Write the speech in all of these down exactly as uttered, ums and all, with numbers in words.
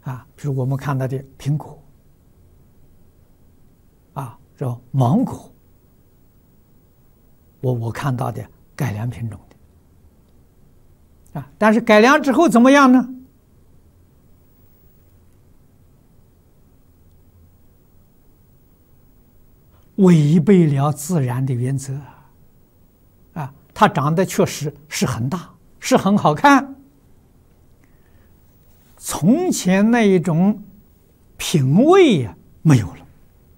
啊，比如我们看到的苹果，啊，这芒果，我我看到的改良品种的，啊，但是改良之后怎么样呢？违背了自然的原则，啊，它长得确实是很大，是很好看。从前那一种品味呀没有了，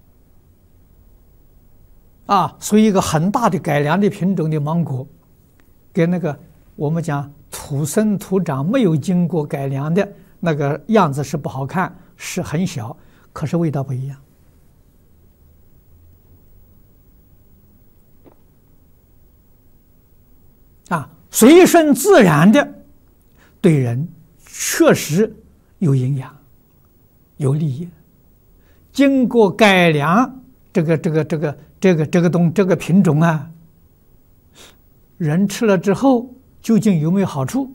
啊，所以一个很大的改良的品种的芒果，跟那个我们讲土生土长没有经过改良的那个样子是不好看，是很小，可是味道不一样。啊，随顺自然的，对人确实有营养、有利益。经过改良，这个、这个、这个、这个、这个东这个品种啊，人吃了之后究竟有没有好处？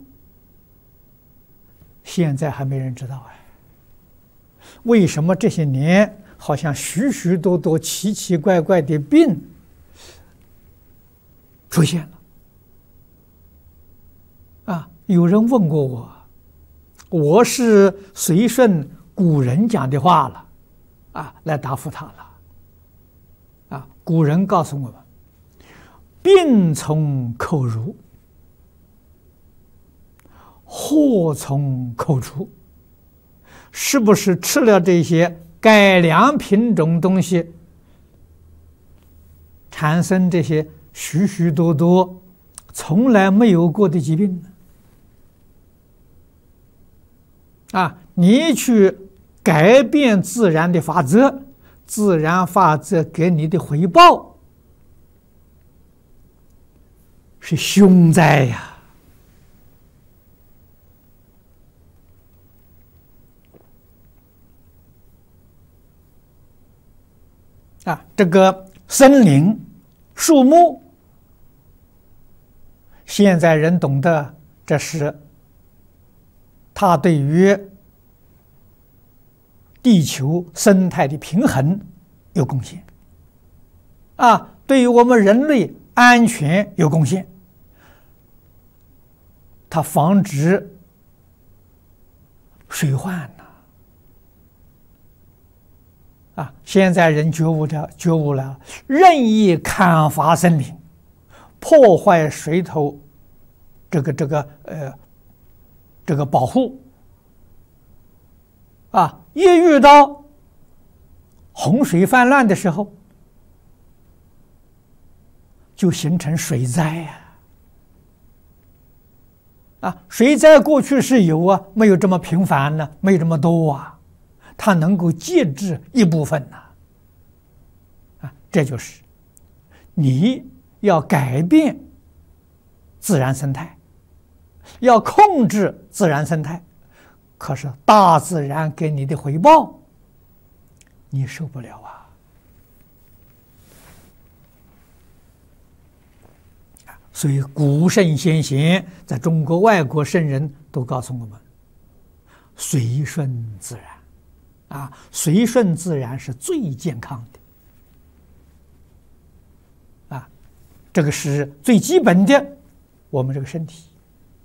现在还没人知道哎。为什么这些年好像许许多多奇奇怪怪的病出现了？啊，有人问过我，我是随顺古人讲的话了，啊，来答复他了。啊，古人告诉我们，病从口入，祸从口出。是不是吃了这些改良品种东西，产生这些许许多多从来没有过的疾病呢？啊，你去改变自然的法则，自然法则给你的回报是凶灾呀！啊，这个森林、树木，现在人懂得，这是它对于地球生态的平衡有贡献，啊，对于我们人类安全有贡献。它防止水患呢，啊，现在人觉悟了，觉悟了，任意砍伐森林，破坏水头这个这个呃这个保护，啊，一遇到洪水泛滥的时候，就形成水灾呀。啊，水灾过去是有啊，没有这么频繁呢，没有这么多啊，它能够节制一部分呢。啊，这就是你要改变自然生态，要控制自然生态，可是大自然给你的回报，你受不了啊！所以古圣先贤，在中国外国圣人都告诉我们：随顺自然，啊，随顺自然是最健康的，啊，这个是最基本的，我们这个身体。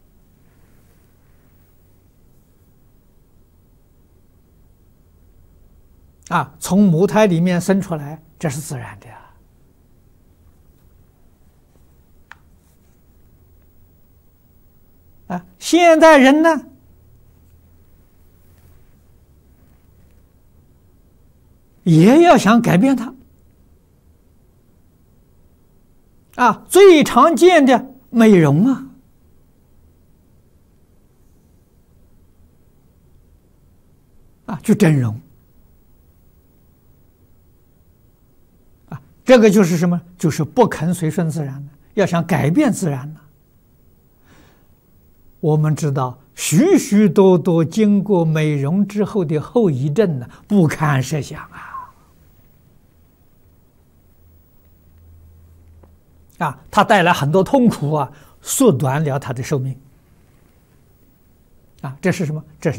啊，从母胎里面生出来，这是自然的啊。啊，现代人呢，也要想改变它。啊，最常见的美容啊，啊，去整容。这个就是什么？就是不肯随顺自然的，要想改变自然呢。我们知道，许许多多经过美容之后的后遗症呢，不堪设想啊！啊，它带来很多痛苦啊，缩短了它的寿命。啊，这是什么？这是